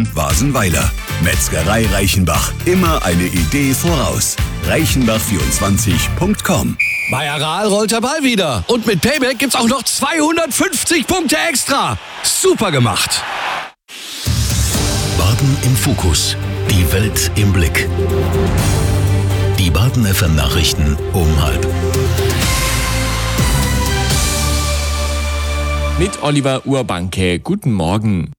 Wasenweiler. Metzgerei Reichenbach. Immer eine Idee voraus. Reichenbach24.com. Bei Aral rollt der Ball wieder. Und mit Payback gibt's auch noch 250 Punkte extra. Super gemacht. Baden im Fokus. Die Welt im Blick. Die Baden FM Nachrichten um 12:30. Mit Oliver Urbanke. Guten Morgen.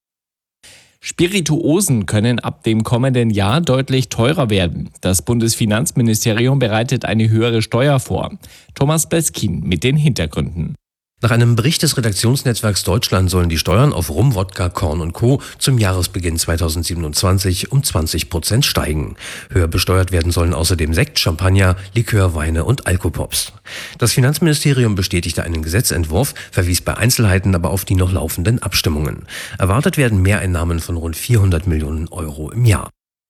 Spirituosen können ab dem kommenden Jahr deutlich teurer werden. Das Bundesfinanzministerium bereitet eine höhere Steuer vor. Thomas Beskin mit den Hintergründen. Nach einem Bericht des Redaktionsnetzwerks Deutschland sollen die Steuern auf Rum, Wodka, Korn und Co. zum Jahresbeginn 2027 um 20% steigen. Höher besteuert werden sollen außerdem Sekt, Champagner, Likör, Weine und Alkopops. Das Finanzministerium bestätigte einen Gesetzentwurf, verwies bei Einzelheiten aber auf die noch laufenden Abstimmungen. Erwartet werden Mehreinnahmen von rund 400 Millionen Euro im Jahr.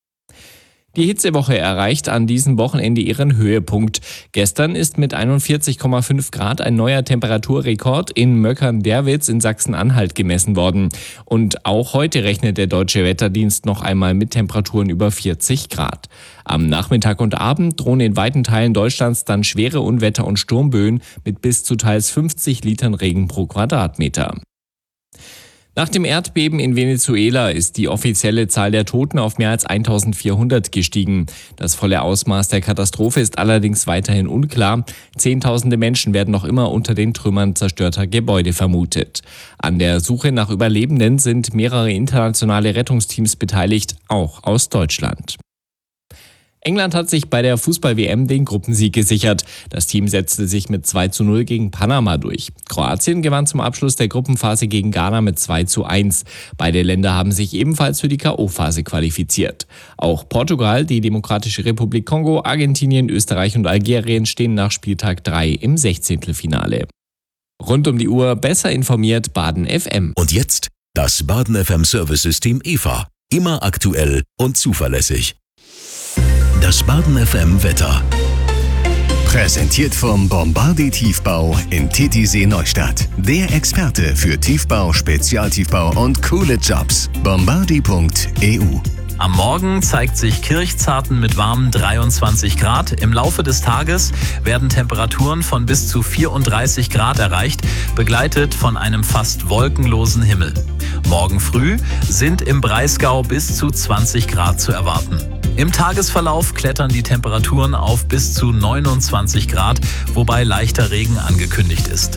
Die Hitzewoche erreicht an diesem Wochenende ihren Höhepunkt. Gestern ist mit 41,5 Grad ein neuer Temperaturrekord in Möckern-Derwitz in Sachsen-Anhalt gemessen worden. Und auch heute rechnet der Deutsche Wetterdienst noch einmal mit Temperaturen über 40 Grad. Am Nachmittag und Abend drohen in weiten Teilen Deutschlands dann schwere Unwetter und Sturmböen mit bis zu teils 50 Litern Regen pro Quadratmeter. Nach dem Erdbeben in Venezuela ist die offizielle Zahl der Toten auf mehr als 1400 gestiegen. Das volle Ausmaß der Katastrophe ist allerdings weiterhin unklar. Zehntausende Menschen werden noch immer unter den Trümmern zerstörter Gebäude vermutet. An der Suche nach Überlebenden sind mehrere internationale Rettungsteams beteiligt, auch aus Deutschland. England hat sich bei der Fußball-WM den Gruppensieg gesichert. Das Team setzte sich mit 2:0 gegen Panama durch. Kroatien gewann zum Abschluss der Gruppenphase gegen Ghana mit 2:1. Beide Länder haben sich ebenfalls für die K.O.-Phase qualifiziert. Auch Portugal, die Demokratische Republik Kongo, Argentinien, Österreich und Algerien stehen nach Spieltag 3 im 16. Rund um die Uhr besser informiert Baden FM. Und jetzt das Baden FM Service-System EVA. Immer aktuell und zuverlässig. Das Baden FM Wetter. Präsentiert vom Bombardier Tiefbau in Titisee Neustadt. Der Experte für Tiefbau, Spezialtiefbau und coole Jobs. Bombardier.eu. Am Morgen zeigt sich Kirchzarten mit warmen 23 Grad. Im Laufe des Tages werden Temperaturen von bis zu 34 Grad erreicht, begleitet von einem fast wolkenlosen Himmel. Morgen früh sind im Breisgau bis zu 20 Grad zu erwarten. Im Tagesverlauf klettern die Temperaturen auf bis zu 29 Grad, wobei leichter Regen angekündigt ist.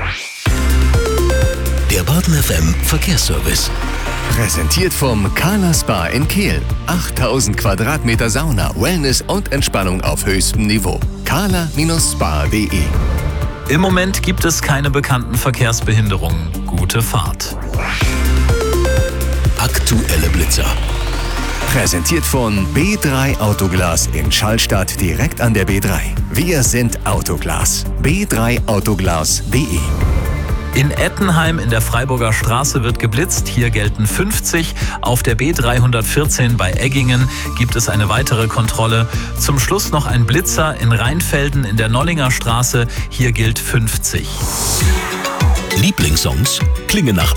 Der Baden FM Verkehrsservice. Präsentiert vom Carla Spa in Kehl. 8000 Quadratmeter Sauna, Wellness und Entspannung auf höchstem Niveau. carla-spa.de. Im Moment gibt es keine bekannten Verkehrsbehinderungen. Gute Fahrt. Aktuelle Blitzer. Präsentiert von B3 Autoglas in Schallstadt direkt an der B3. Wir sind Autoglas. b3autoglas.de. In Ettenheim in der Freiburger Straße wird geblitzt. Hier gelten 50. Auf der B314 bei Eggingen gibt es eine weitere Kontrolle. Zum Schluss noch ein Blitzer in Rheinfelden in der Nollinger Straße. Hier gilt 50. Lieblingssongs klingen nach